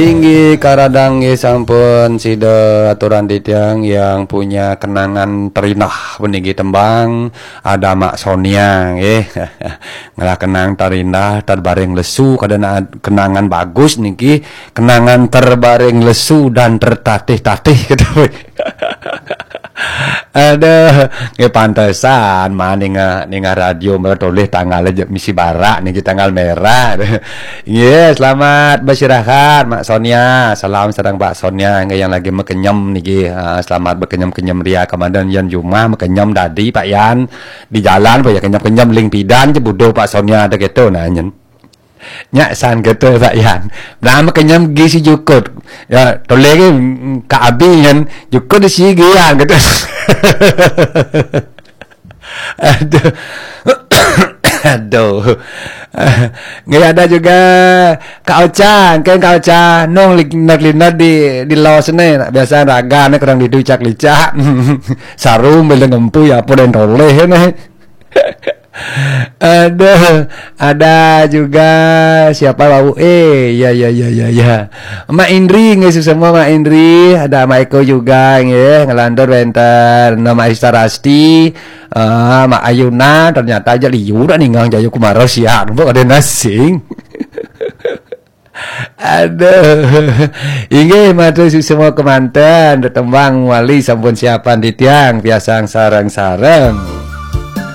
Tinggi karadang ya sampun sida aturan ditiang yang punya kenangan terindah benigi tembang ada Mak Sonia ngalah kenang terindah terbaring lesu kadana kenangan bagus niki kenangan terbaring lesu dan tertatih-tatih gitu. Ada pantesan mah ninga radio toleh tanggal misi barak niki tanggal merah. Selamat beristirahat Mak Sonia. Salam sedang Pak Sonia yang lagi mekenyem niki. Selamat berkenyem-kenyem ria komandan Yan Jumah mekenyem tadi Pak Yan di jalan Pak ya kenyem-kenyem ling pidan jebudo Pak Sonia ada gitu nah nyen. Nyak san gitu Pak Yan. Nah mekenyem gisi jukut. Ya toleh ke Abi kan jukut di sigian gitu. Aduh. Aduh. Nggak ada juga Kak Ocha, kan Kak Ocha nong linak di lawas ini biasa raga nih kurang dicak licak sarum beli ngempu ya apa dan toleh nih. Ada juga siapa bau ya Mak Indri nggak sih semua Mak Indri ada Mak Eko juga ya ngelandor bentar nama Istarasti Mak Ayuna ternyata aja liur ninggang jayu kumaros ya mbok ada nasing. Aduh, inge matur semua kemanten tembang wali sampun siapan di tiang biasa sarang-sarang.